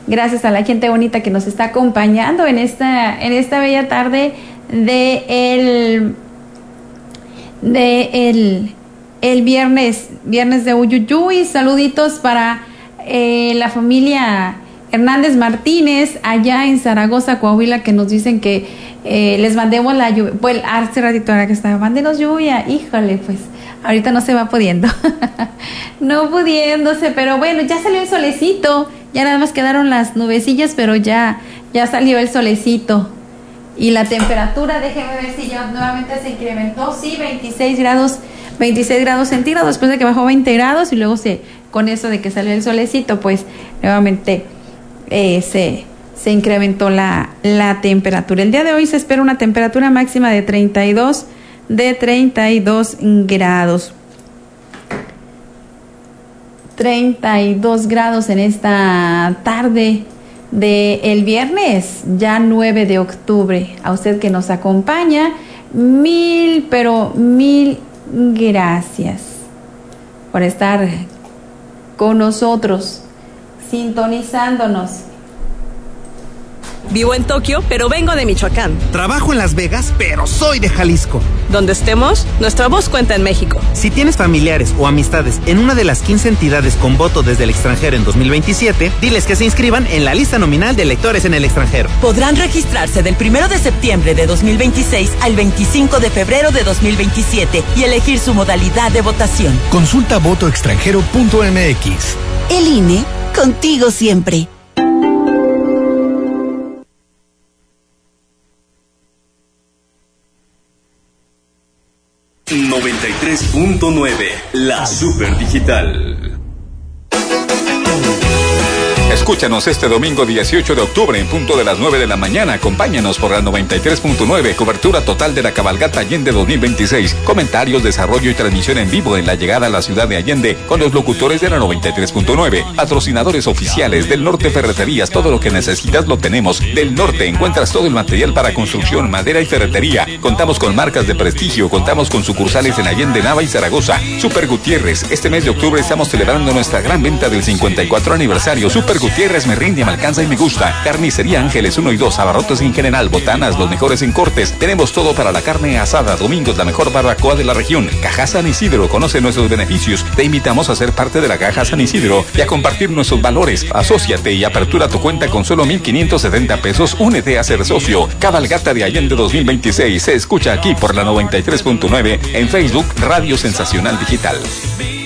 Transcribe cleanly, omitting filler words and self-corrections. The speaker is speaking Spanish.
Gracias a la gente bonita que nos está acompañando en esta bella tarde el viernes de Uyuyuy. Saluditos para la familia Hernández Martínez allá en Zaragoza, Coahuila, que nos dicen que les mandemos la lluvia. Pues hace ratito era que estaba, mándenos lluvia. Híjole, pues ahorita no se va pudiendo. No pudiéndose, pero bueno, ya salió el solecito. Ya nada más quedaron las nubecillas, pero ya salió el solecito. Y la temperatura, déjenme ver si ya nuevamente se incrementó. Sí, 26 grados centígrados, después de que bajó 20 grados y luego con eso de que salió el solecito, pues nuevamente se incrementó la temperatura. El día de hoy se espera una temperatura máxima de 32 grados. 32 grados en esta tarde del viernes, ya 9 de octubre. A usted que nos acompaña, mil gracias por estar con nosotros, sintonizándonos. Vivo en Tokio, pero vengo de Michoacán. Trabajo en Las Vegas, pero soy de Jalisco. Donde estemos, nuestra voz cuenta en México. Si tienes familiares o amistades en una de las 15 entidades con voto desde el extranjero en 2027, diles que se inscriban en la lista nominal de electores en el extranjero. Podrán registrarse del 1 de septiembre de 2026 al 25 de febrero de 2027 y elegir su modalidad de votación. Consulta votoextranjero.mx. El INE, contigo siempre. 93.9, la Super Digital. Escúchanos este domingo 18 de octubre en punto de las 9 de la mañana. Acompáñanos por la 93.9, cobertura total de la cabalgata Allende 2026. Comentarios, desarrollo y transmisión en vivo en la llegada a la ciudad de Allende con los locutores de la 93.9. Patrocinadores oficiales del Norte Ferreterías, todo lo que necesitas lo tenemos. Del Norte encuentras todo el material para construcción, madera y ferretería. Contamos con marcas de prestigio, contamos con sucursales en Allende, Nava y Zaragoza. Super Gutiérrez, este mes de octubre estamos celebrando nuestra gran venta del 54 aniversario. Super Gutiérrez me rinde, me alcanza y me gusta. Carnicería Ángeles 1 y 2, abarrotes en general, botanas, los mejores en cortes. Tenemos todo para la carne asada, domingos, la mejor barbacoa de la región. Caja San Isidro, conoce nuestros beneficios. Te invitamos a ser parte de la Caja San Isidro y a compartir nuestros valores. Asóciate y apertura tu cuenta con solo 1,570 pesos. Únete a ser socio. Cabalgata de Allende 2026 se escucha aquí por la 93.9 en Facebook Radio Sensacional Digital.